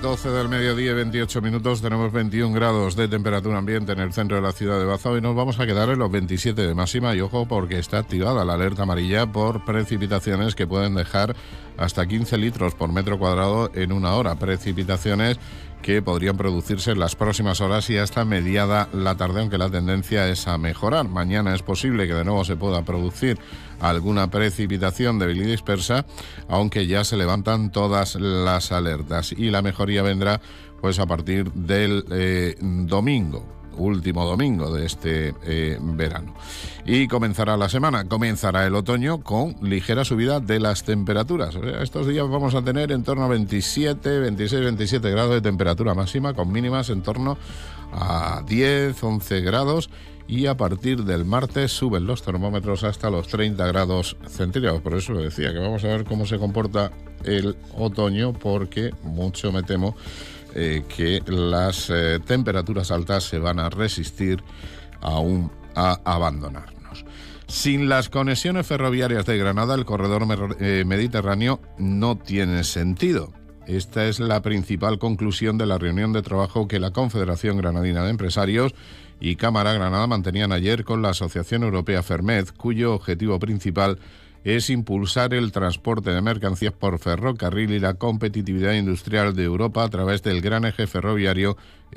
12 del mediodía, 28 minutos, tenemos 21 grados de temperatura ambiente en el centro de la ciudad de Baza y nos vamos a quedar en los 27 de máxima y ojo porque está activada la alerta amarilla por precipitaciones que pueden dejar hasta 15 litros por metro cuadrado en una hora, precipitaciones que podrían producirse en las próximas horas y hasta mediada la tarde, aunque la tendencia es a mejorar. Mañana es posible que de nuevo se pueda producir alguna precipitación débil y dispersa, aunque ya se levantan todas las alertas y la mejoría vendrá pues a partir del domingo. Último domingo de este verano. Y comenzará la semana, comenzará el otoño con ligera subida de las temperaturas. Estos días vamos a tener en torno a 27, 26, 27 grados de temperatura máxima, con mínimas en torno a 10, 11 grados. Y a partir del martes suben los termómetros hasta los 30 grados centígrados. Por eso decía que vamos a ver cómo se comporta el otoño, porque mucho me temo que las temperaturas altas se van a resistir aún a abandonarnos. Sin las conexiones ferroviarias de Granada, el corredor mediterráneo no tiene sentido. Esta es la principal conclusión de la reunión de trabajo que la Confederación Granadina de Empresarios y Cámara Granada mantenían ayer con la Asociación Europea Fermed, cuyo objetivo principal es impulsar el transporte de mercancías por ferrocarril y la competitividad industrial de Europa a través del gran eje ferroviario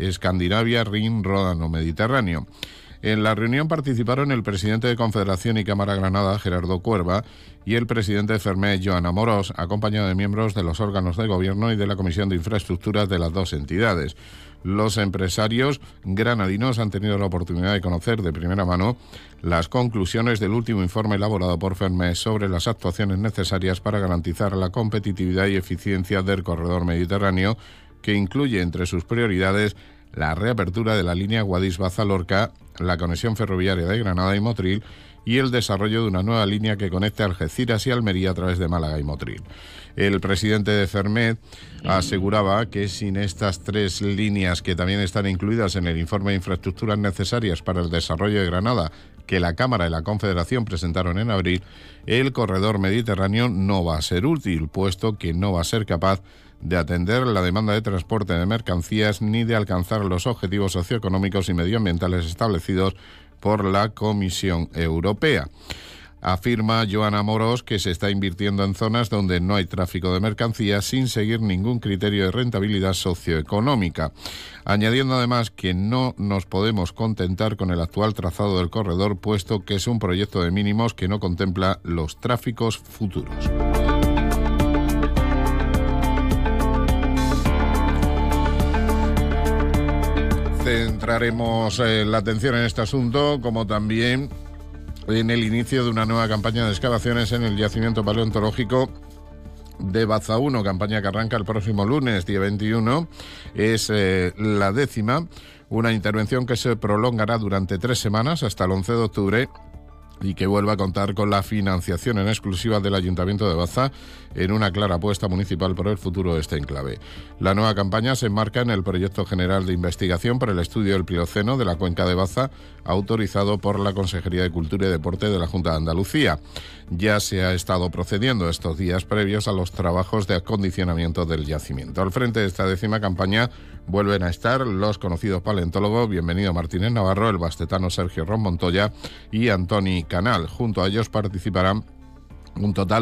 Escandinavia-Rin-Ródano-Mediterráneo. En la reunión participaron el presidente de Confederación y Cámara Granada, Gerardo Cuerva, y el presidente de Fermed, Joan Amorós, acompañado de miembros de los órganos de gobierno y de la Comisión de Infraestructuras de las dos entidades. Los empresarios granadinos han tenido la oportunidad de conocer de primera mano las conclusiones del último informe elaborado por Fermed sobre las actuaciones necesarias para garantizar la competitividad y eficiencia del corredor mediterráneo, que incluye entre sus prioridades la reapertura de la línea Guadix-Baza-Lorca, la conexión ferroviaria de Granada y Motril y el desarrollo de una nueva línea que conecte Algeciras y Almería a través de Málaga y Motril. El presidente de Fermed aseguraba que sin estas tres líneas, que también están incluidas en el informe de infraestructuras necesarias para el desarrollo de Granada, que la Cámara y la Confederación presentaron en abril, el corredor mediterráneo no va a ser útil, puesto que no va a ser capaz de atender la demanda de transporte de mercancías ni de alcanzar los objetivos socioeconómicos y medioambientales establecidos por la Comisión Europea. Afirma Joan Amorós que se está invirtiendo en zonas donde no hay tráfico de mercancías sin seguir ningún criterio de rentabilidad socioeconómica, añadiendo además que no nos podemos contentar con el actual trazado del corredor, puesto que es un proyecto de mínimos que no contempla los tráficos futuros. Centraremos la atención en este asunto, como también en el inicio de una nueva campaña de excavaciones en el yacimiento paleontológico de Baza 1, campaña que arranca el próximo lunes, día 21, es la 10ª, una intervención que se prolongará durante 3 semanas hasta el 11 de octubre y que vuelva a contar con la financiación en exclusiva del Ayuntamiento de Baza en una clara apuesta municipal por el futuro de este enclave. La nueva campaña se enmarca en el Proyecto General de Investigación para el Estudio del Plioceno de la Cuenca de Baza, autorizado por la Consejería de Cultura y Deporte de la Junta de Andalucía. Ya se ha estado procediendo estos días previos a los trabajos de acondicionamiento del yacimiento. Al frente de esta 10ª campaña vuelven a estar los conocidos paleontólogos Bienvenido Martínez Navarro, el bastetano Sergio Ron Montoya y Antoni Canal. Junto a ellos participarán un total